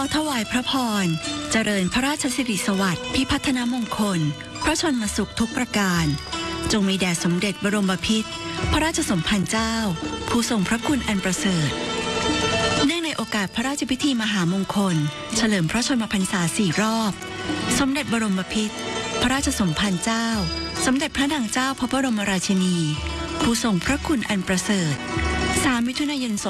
ถวายพระพรเจริญพระราชสิริสวัสดิ์พิพัฒนมงคลพระชนมสุขทุกประการจงมีแด่สมเด็จบรมพิตรพระราชสมภารเจ้าผู้ทรงพระคุณอันประเสริฐเนื่องในโอกาสพระราชพิธีมหามงคลเฉลิมพระชนมพรรษา4 รอบสมเด็จบรมพิตรพระราชสมภารเจ้าสมเด็จพระนางเจ้าพระบรมราชินีผู้ทรงพระคุณอันประเสริฐ3 มิถุนายน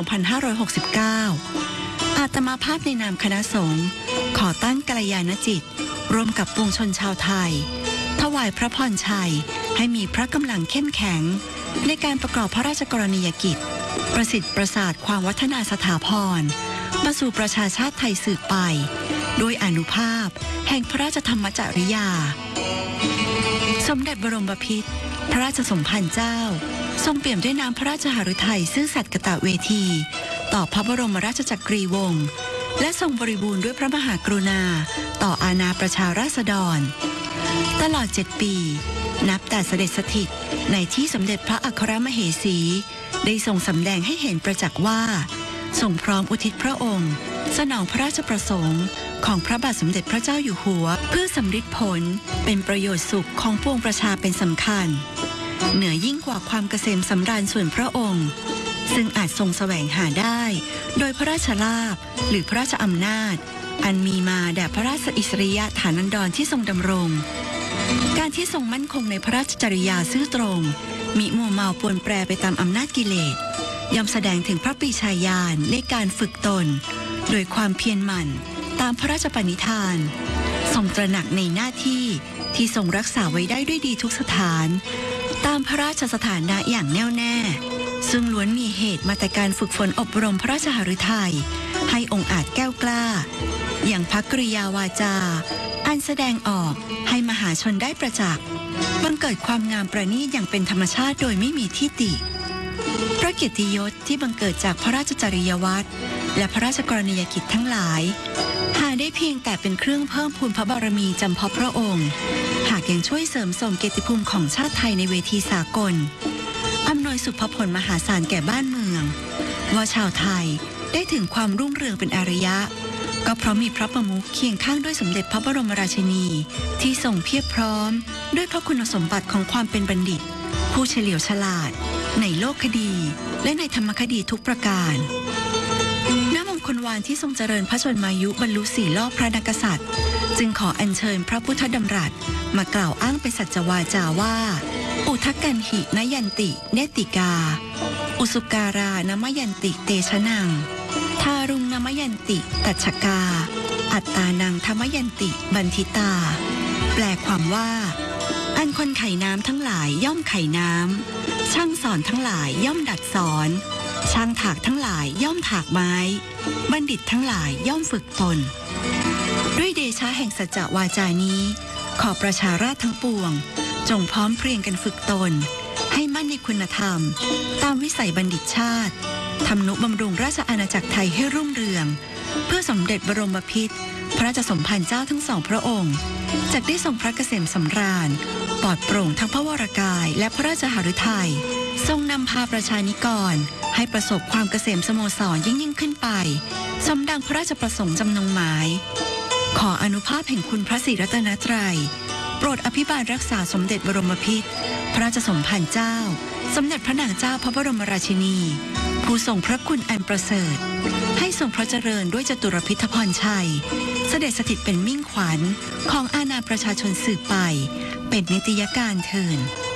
2569 อาตมาภาพในนามคณะสงฆ์ขอตั้งกัลยาณจิตร่วมกับปวงชนชาวไทยถวายพระพรชัยให้มีพระกำลังเข้มแข็งในการประกอบพระราชกรณียกิจประสิทธิ์ประสาทความวัฒนาสถาพรมาสู่ประชาชาติไทยสืบไปด้วยอานุภาพแห่งพระราชธรรมจริยาสมเด็จบรมพิตรพระราชสมภารเจ้าทรงเปี่ยมด้วยน้ำพระราชหฤทัยซื่อสัตย์กตเวทีต่อพระบรมราชจักรีวงศ์และทรงบริบูรณ์ด้วยพระมหากรุณาต่ออาณาประชาราษฎรตลอด7 ปีนับแต่เสด็จสถิตในที่สมเด็จพระอัครมเหสีได้ทรงสำแดงให้เห็นประจักษ์ว่าทรงพร้อมอุทิศพระองค์สนองพระราชประสงค์ของพระบาทสมเด็จพระเจ้าอยู่หัวเพื่อสำฤทธิ์ผลเป็นประโยชน์สุขของปวงประชาเป็นสำคัญเหนือยิ่งกว่าความเกษมสำราญส่วนพระองค์ซึ่งอาจทรงแสวงหาได้โดยพระราชลาภหรือพระราชอำนาจอันมีมาแด่พระราชอิสริยฐานันดรที่ทรงดำรงการที่ทรงมั่นคงในพระราชจริยาซื่อตรงมิมัวเมาปวนแปรไปตามอำนาจกิเลสย่อมแสดงถึงพระปรีชาญาณในการฝึกตนโดยความเพียรหมั่นตามพระราชปณิธานทรงตระหนักในหน้าที่ที่ทรงรักษาไว้ได้ด้วยดีทุกสถานตามพระราชสถานะอย่างแน่วแน่ซึ่งล้วนมีเหตุมาแต่การฝึกฝนอบรมพระราชหฤทัยให้องค์อาจแก้วกล้าอย่างพระกริยาวาจาอันแสดงออกให้มหาชนได้ประจักษ์บังเกิดความงามประณีตอย่างเป็นธรรมชาติโดยไม่มีที่ติพระเกียรติยศที่บังเกิดจากพระราชจริยวัตรและพระราชกรณียกิจทั้งหลายหาได้เพียงแต่เป็นเครื่องเพิ่มพูนพระบารมีจำเพาะพระองค์หากยังช่วยเสริมส่งเกียรติภูมิของชาติไทยในเวทีสากลอำนวยสุภผลมหาศาลแก่บ้านเมืองว่าชาวไทยได้ถึงความรุ่งเรืองเป็นอารยะก็เพราะมีพระประมุขเคียงข้างด้วยสมเด็จพระบรมราชินีที่ทรงเพียบพร้อมด้วยพระคุณสมบัติของความเป็นบัณฑิตผู้เฉลียวฉลาดในโลกคดีและในธรรมคดีทุกประการณมงคลวานที่ทรงเจริญพระชนมายุบรรลุ4 รอบพระนักษัตริย์จึงขออัญเชิญพระพุทธดำรัสมากล่าวอ้างเป็นสัจวาจาว่าอุทกันหินยันติเนติกาอุสุการานมยันติเตชะนังทารุงนมยันติตัชกาอัตตานังธรรมยันติบันทิตาแปลความว่าอันคนไข่น้ำทั้งหลายย่อมไข่น้ำช่างสอนทั้งหลายย่อมดัดสอนช่างถากทั้งหลายย่อมถากไม้บัณฑิตทั้งหลายย่อมฝึกตนด้วยเดชะแห่งสัจจวาจานี้ขอประชาราษฎร์ทั้งปวงจงพร้อมเพรียงกันฝึกตนให้มั่นในคุณธรรมตามวิสัยบัณฑิตชาติทำนุบำรุงราชอาณาจักรไทยให้รุ่งเรืองเพื่อสมเด็จบรมพิตรพระราชสมภารเจ้าทั้ง2 พระองค์จักได้ทรงพระเกษมสำราญปลอดโปร่งทั้งพระวรกายและพระราชหฤทัยทรงนำพาประชานิกรให้ประสบความเกษมสโมสรยิ่งขึ้นไปสมดังพระราชประสงค์จำนงหมายขออนุภาพแห่งคุณพระศรีรัตนตรัยโปรดอภิบาลรักษาสมเด็จบรมพิตรพระราชสมภารเจ้าสมเด็จพระนางเจ้าพระบรมราชินีผู้ทรงพระคุณอันประเสริฐให้ทรงพระเจริญด้วยจตุรพิธพรชัยเสด็จสถิตเป็นมิ่งขวัญของอาณาประชาชนสืบไปเป็นนิตยการเทิน